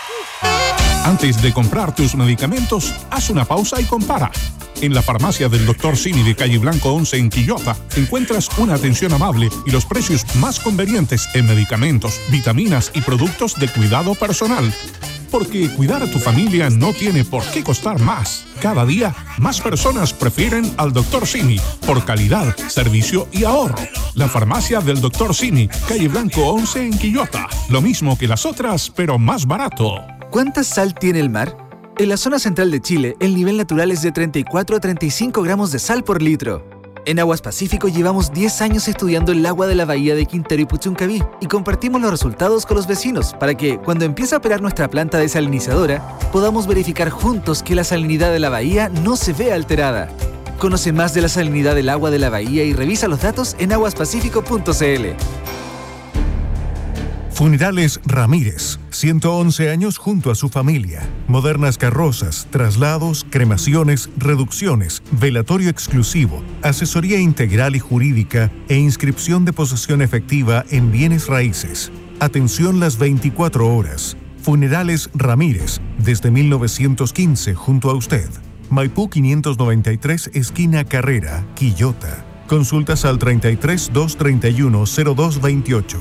Antes de comprar tus medicamentos, haz una pausa y compara. En la farmacia del Dr. Simi de Calle Blanco 11 en Quillota, encuentras una atención amable y los precios más convenientes en medicamentos, vitaminas y productos de cuidado personal. Porque cuidar a tu familia no tiene por qué costar más. Cada día, más personas prefieren al Dr. Simi por calidad, servicio y ahorro. La farmacia del Dr. Simi, Calle Blanco 11 en Quillota. Lo mismo que las otras, pero más barato. ¿Cuánta sal tiene el mar? En la zona central de Chile, el nivel natural es de 34 a 35 gramos de sal por litro. En Aguas Pacífico llevamos 10 años estudiando el agua de la bahía de Quintero y Puchuncaví y compartimos los resultados con los vecinos para que, cuando empiece a operar nuestra planta desalinizadora, podamos verificar juntos que la salinidad de la bahía no se vea alterada. Conoce más de la salinidad del agua de la bahía y revisa los datos en aguaspacifico.cl. Funerales Ramírez, 111 años junto a su familia. Modernas carrozas, traslados, cremaciones, reducciones, velatorio exclusivo, asesoría integral y jurídica e inscripción de posesión efectiva en bienes raíces. Atención las 24 horas. Funerales Ramírez, desde 1915 junto a usted. Maipú 593, esquina Carrera, Quillota. Consultas al 33 231 0228.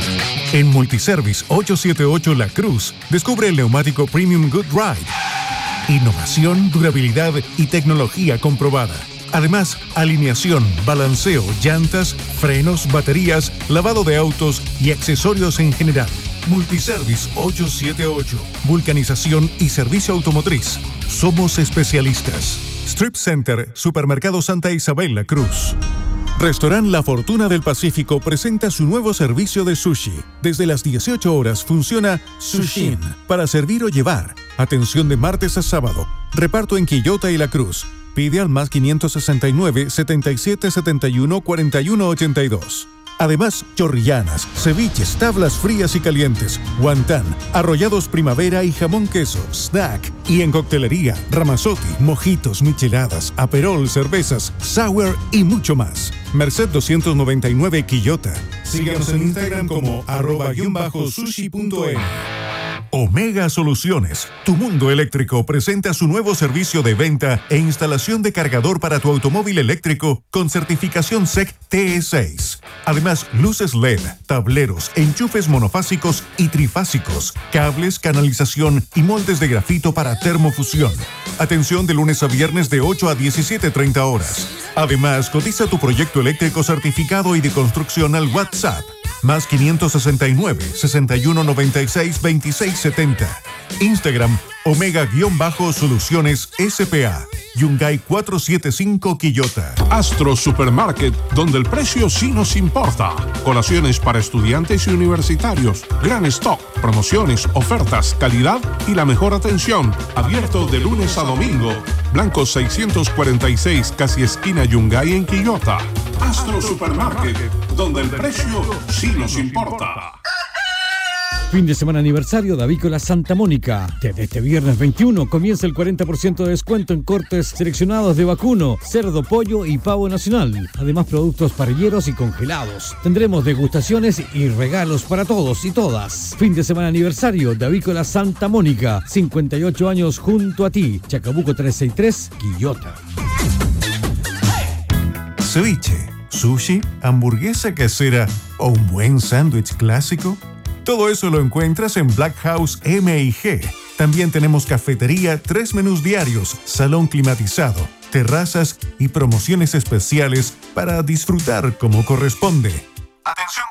En Multiservice 878 La Cruz, descubre el neumático Premium Good Ride. Innovación, durabilidad y tecnología comprobada. Además, alineación, balanceo, llantas, frenos, baterías, lavado de autos y accesorios en general. Multiservice 878. Vulcanización y servicio automotriz. Somos especialistas. Strip Center, Supermercado Santa Isabel La Cruz. Restaurant La Fortuna del Pacífico presenta su nuevo servicio de sushi. Desde las 18 horas funciona Sushin para servir o llevar. Atención de martes a sábado. Reparto en Quillota y La Cruz. Pide al más 569 77 71 41 82. Además, chorrillanas, ceviches, tablas frías y calientes, guantán, arrollados primavera y jamón queso, snack. Y en coctelería, ramazotti, mojitos, micheladas, aperol, cervezas, sour y mucho más. Merced 299 Quillota. Síganos en Instagram como @sushi.m. Omega Soluciones, tu mundo eléctrico, presenta su nuevo servicio de venta e instalación de cargador para tu automóvil eléctrico con certificación SEC TE6. Además, luces LED, tableros, enchufes monofásicos y trifásicos, cables, canalización y moldes de grafito para termofusión. Atención de lunes a viernes de 8 a 17:30 horas. Además, cotiza tu proyecto eléctrico certificado y de construcción al WhatsApp. Más 569 6196 2670. Instagram Omega-Soluciones SPA. Yungay 475 Quillota. Astro Supermarket, donde el precio sí nos importa. Colaciones para estudiantes y universitarios. Gran stock, promociones, ofertas, calidad y la mejor atención. Abierto de lunes a domingo. Blanco 646, casi esquina Yungay en Quillota. Astro Supermarket, donde el precio sí nos importa. Fin de semana aniversario de Avícola Santa Mónica. Desde este viernes 21 comienza el 40% de descuento en cortes seleccionados de vacuno, cerdo, pollo y pavo nacional. Además, productos parrilleros y congelados. Tendremos degustaciones y regalos para todos y todas. Fin de semana aniversario de Avícola Santa Mónica. 58 años junto a ti. Chacabuco 363, Quillota. Ceviche, sushi, hamburguesa casera o un buen sándwich clásico. Todo eso lo encuentras en Black House M&G. También tenemos cafetería, 3 menús diarios, salón climatizado, terrazas y promociones especiales para disfrutar como corresponde. Atención